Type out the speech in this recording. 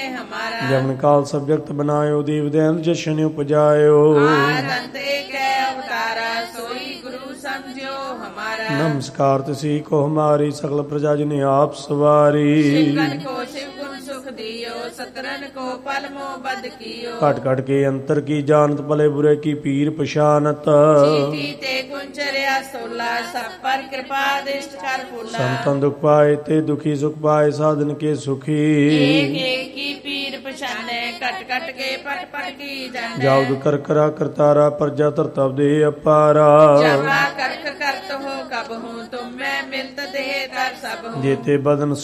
हमारा। जमन काल सब जगत बनायो, देव दैन जशन उपजायो। आद अंत एक अवतारा, सोई गुरु समझो हमारा। नमस्कार तुसी को हमारी, सकल प्रजा जिन्हें आप सवारी। शिवगन को शिव गुण सुख दियो, सतरन को पल मोह बद कियो। घट घट के अंतर की जानत, भले बुरे की पीर पशानत। चीटी ते गुंचर्या सोला, सब पर कृपा दृष्ट कर फूला। संतन दुख पाए ते दुखी, सुख पाए साधन के सुखी। एक एक की पीर पछाने, कट कट के पट पट की जाने। जावद कर करा करतारा, प्रजा तरतब दे अपारा। जवा करत हो कब हूँ, तुम मैं मिलत दे तर सब हूँ। जेते बदन